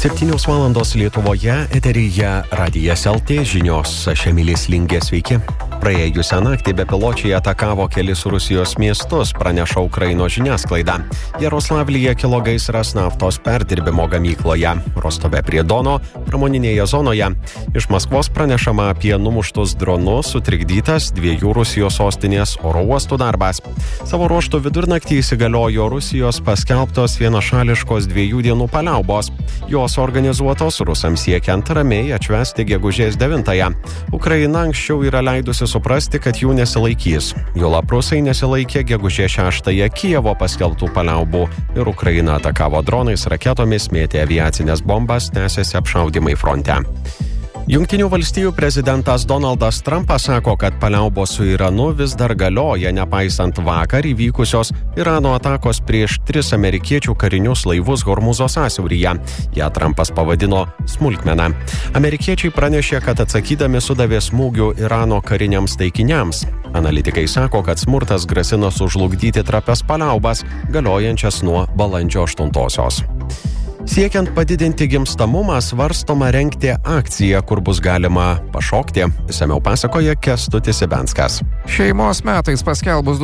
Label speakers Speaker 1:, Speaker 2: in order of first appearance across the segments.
Speaker 1: 7 valandos Lietuvoje, eteryje Radijas LT žinios. Aš Emilis Lingė, sveiki. Praėjusią naktį bepiločiai atakavo kelis Rusijos miestus, praneša Ukrainos žiniasklaida. Jaroslavlyje kilo gaisras naftos perdirbimo gamykloje, Rostove prie Dono, pramoninėje zonoje. Iš Maskvos pranešama apie numuštus dronus, sutrikdytas 2 Rusijos sostinės oro uostų darbas. Savo ruožtu vidurnaktį įsigaliojo Rusijos paskelbtos vienašališkos 2 dienų paliaubos. Jos organizuotos rusams siekiant ramiai atšvęsti gegužės 9-ąją. Ukraina anksčiau yra leidusi suprasti, kad jų nesilaikys. Juolab rusai nesilaikė gegužės 6-ąją Kijevo paskelbtų paliaubų ir Ukraina atakavo dronais, raketomis, mėtė aviacinės bombas, tęsėsi apšaudymai fronte. Jungtinių valstijų prezidentas Donaldas Trumpas sako, kad paliaubos su Iranu vis dar galioja, nepaisant vakar įvykusios Irano atakos prieš 3 amerikiečių karinius laivus Hormūzo sąsiauryje. Ja Trumpas pavadino smulkmena. Amerikiečiai pranešė, kad atsakydami sudavė smūgių Irano kariniams taikiniams. Analitikai sako, kad smurtas grasina sužlugdyti trapias paliaubas, galiojančias nuo balandžio 8-osios. Siekiant padidinti gimstamumą, svarstoma rengti akciją, kur bus galima pašokti. Išsamiau pasakoja Kęstutis Ibenskas.
Speaker 2: Šeimos metais paskelbus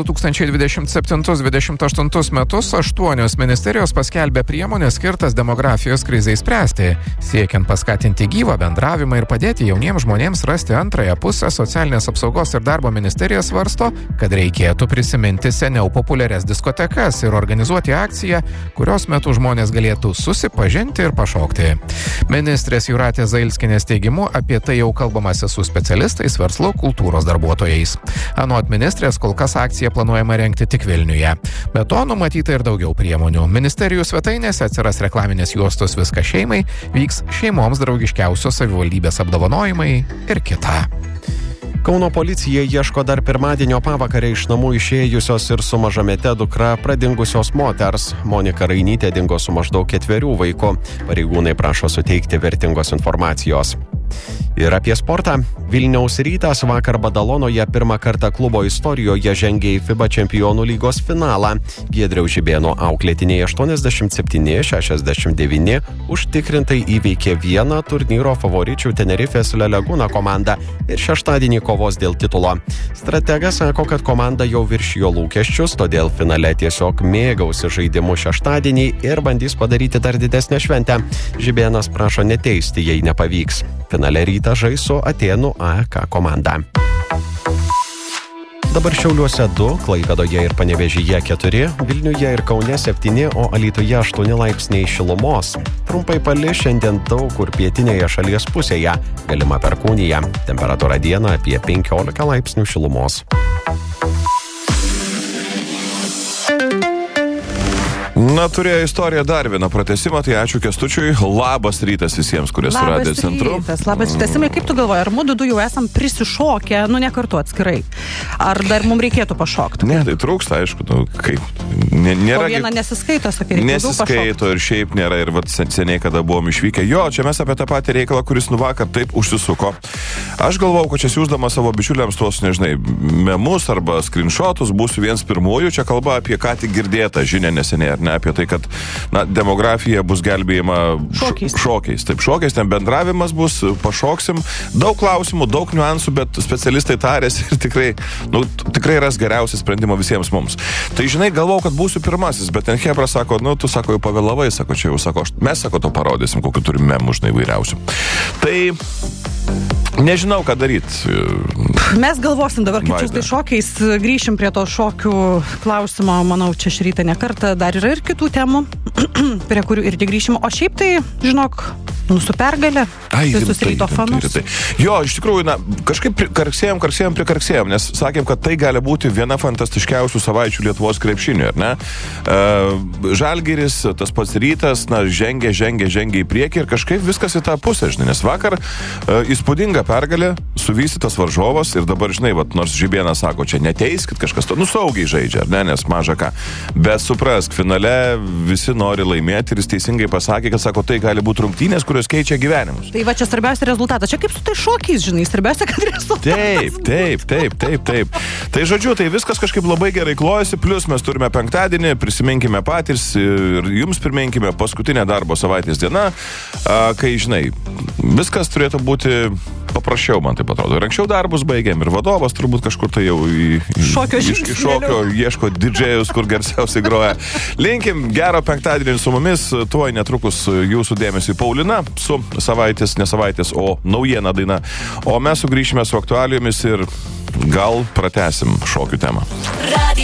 Speaker 2: 2027-2028 metus 8 ministerijos paskelbė priemonės skirtas demografijos krizei spręsti. Siekiant paskatinti gyvą bendravimą ir padėti jauniems žmonėms rasti antrąją pusę, Socialinės apsaugos ir darbo ministerija svarsto, kad reikėtų prisiminti seniau populiarias diskotekas ir organizuoti akciją, kurios metu žmonės galėtų susipažinti ir pašokti. Ministrės Jūratės Zailskienės teigimu, apie tai jau kalbamasi su specialistais, verslo, kultūros darbuotojais. Anot ministrės, kol kas akciją planuojama rengti tik Vilniuje. Be to numatyta ir daugiau priemonių. Ministerijų svetainėse atsiras reklaminės juostos Viskas šeimai, vyks šeimoms draugiškiausios savivaldybės apdovanojimai ir kita.
Speaker 1: Kauno policija ieško dar pirmadienio pavakarę iš namų išėjusios ir su mažamete dukra pradingusios moters. Monika Rainytė dingo su maždaug 4 vaikų. Pareigūnai prašo suteikti vertingos informacijos. Ir apie sportą. Vilniaus Rytas vakar Badalonoje pirmą kartą klubo istorijoje žengė į FIBA čempionų lygos finalą. Giedriaus Žibėno auklėtiniai 87-69 užtikrintai įveikė vieną turnyro favoričių Tenerifės Le Laguna komandą ir šeštadienį kovos dėl titulo. Strategas sako, kad komanda jau viršijo lūkesčius, todėl finale tiesiog mėgausi žaidimu šeštadienį ir bandys padaryti dar didesnę šventę. Žibėnas prašo neteisti, jei nepavyks. Finale Rytas žais su Atėnų AEK komanda. Dabar Šiauliuose 2, Klaipėdoje ir Panevėžyje 4, Vilniuje ir Kaune 7, o Alytuje 8 laipsniai šilumos. Trumpai palis šiandien daug kur pietinėje šalies pusėje, galima perkūnija. Temperatūra dieną apie 15 laipsnių šilumos.
Speaker 3: Na, turėjo istorija dar vieną pratesimą, tai ačiū Kęstučiui. Labas rytas visiems, kurie su Radio centru.
Speaker 4: Labas rytas. Kaip tu galvoji, ar mudu jau esam prisišokę, ne kartu atskirai? Ar dar mums reikėtų pašokti?
Speaker 3: Ne, tai trūksta, aišku, kaip. Nėra,
Speaker 4: o vieną nesiskaito, sakai, reikia daugiau pašokti.
Speaker 3: Nesiskaito ir šiaip nėra, ir seniai, kada buvom išvykę. Jo, čia mes apie tą patį reikalą, kuris vakar taip užsisuko. Aš galvau, kad čia siūsdama savo bičiuliams tuos, nežinai, memus arba screenshotus, būsiu vienas pirmųjų. Čia kalba apie ką tik girdėtą žinią neseniai, ar ne, apie tai, kad demografija bus gelbėjama šokiais. Taip, šokiais, ten bendravimas bus, pašoksim. Daug klausimų, daug niuansų, bet specialistai tarėsi ir tikrai ras geriausią sprendimą visiems mums. Tai žinai, galvau, kad būsiu pirmasis, bet ten Hebra sako, tu sako, jau pavėlavai, sako, čia jau sako, mes sako, to parodysim, kokiu turime memų, žinai, vairiausių. Tai nežinau, ką daryti.
Speaker 4: Mes galvosim dabar, kaip čia tai šokiais, grįšim prie to šokių klausimo, manau, čia šį rytą ne kartą, dar yra ir kitų temų, prie kurių irgi grįšim, o šiaip tai, žinok, su pergalė, visus ryto fanus.
Speaker 3: Jo, iš tikrųjų, kažkaip prikarksėjom, nes sakėm, kad tai gali būti viena fantastiškiausių savaičių Lietuvos krepšinių, ar ne? Žalgiris, tas pats Rytas, žengia į priekį ir kažkaip viskas į tą pusę, žinai, nes vakar įspūdinga pergalė su suvystytas varžovas ir dabar, žinai, vat, nors Žibėnas sako, čia neteiskit kažkas to, saugiai žaidžia, ar ne, nes maža ką. Bet suprask, finale visi nori laimėti ir jis teisingai pasakė, kad sako, tai gali būti rungtynės, kurios keičia gyvenimus.
Speaker 4: Tai va čia svarbiausia rezultatas. Čia kaip su tai šokiais, žinai, svarbiausia, kad rezultatas.
Speaker 3: Taip. Tai žodžiu, tai viskas kažkaip labai gerai klojasi, plus mes turime penktadienį, prisiminkime patys ir jums priminkime paskutinę darbo savaitės diena, kai, žinai, viskas turėtų būti paprasčiau, man taip atrodo. Ir anksčiau darbus baigėm ir vadovas turbūt kažkur tai jau šokio ieško didžėjus, kur garsiausiai groja. Linkim gero penktadienį su mumis, tuoj netrukus jūsų dėmesį Paulina su ne savaitės, o naujiena daina. O mes sugrįšime su aktualijomis ir gal pratęsim šokių temą.